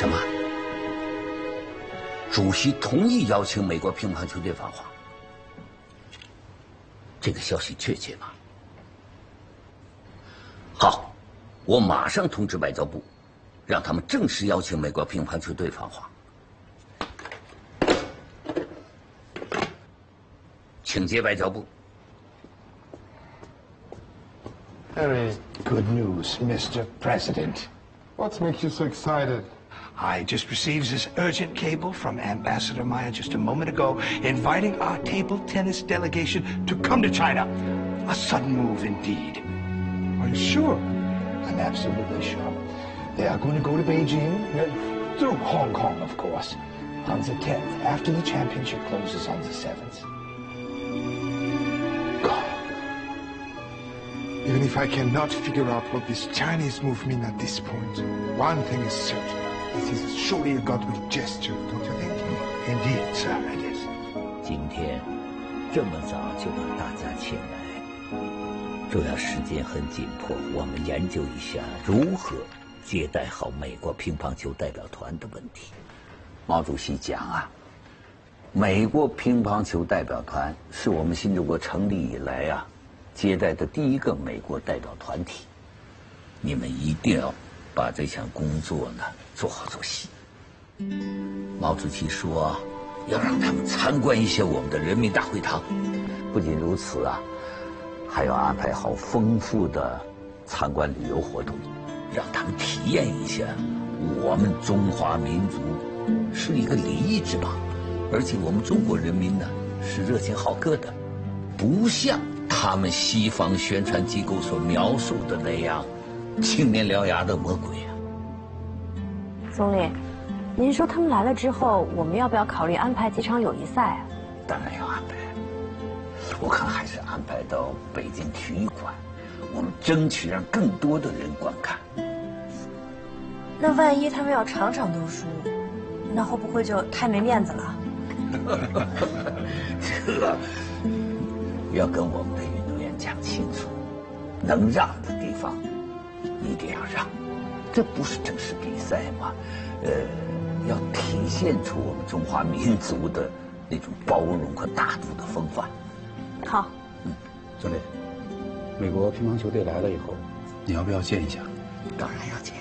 什么？主席同意邀请美国乒乓球队访华？这个消息确切吗？好，我马上通知外交部，让他们正式邀请美国乒乓球队访华。请接外交部。 Very good news, Mr. President. What makes you so excited? I just received this urgent cable from Ambassador Maya just a moment ago, inviting our table tennis delegation to come to China. A sudden move indeed. Are you sure? I'm absolutely sure. They are going to go to Beijing, through Hong Kong, of course, on the 10th, after the championship closes on the 7th. Even if I cannot figure out what this Chinese move means at this point, one thing is certain. This is surely a goodwill gesture, don't you think? Indeed, sir, it is. 今天这么早就把大家请来，主要时间很紧迫，我们研究一下如何接待好美国乒乓球代表团的问题。毛主席讲啊，美国乒乓球代表团是我们新中国成立以来啊。 接待的第一个美国代表团体，你们一定要把这项工作呢做好做细。毛主席说，要让他们参观一下我们的人民大会堂。不仅如此啊，还要安排好丰富的参观旅游活动，让他们体验一下我们中华民族是一个礼仪之邦，而且我们中国人民呢是热情好客的，不像。 他们西方宣传机构所描述的那样，青面獠牙的魔鬼啊！ 总理，您说他们来了之后，我们要不要考虑安排几场友谊赛啊？ 当然要安排，我看还是安排到北京体育馆，我们争取让更多的人观看。 那万一他们要场场都输，那会不会就太没面子了？ 这。 要跟我们的运动员讲清楚，能让的地方一定要让，这不是正式比赛吗？要体现出我们中华民族的那种包容和大度的风范。 好， 总理，美国乒乓球队来了以后，你要不要见一下？ 当然要见。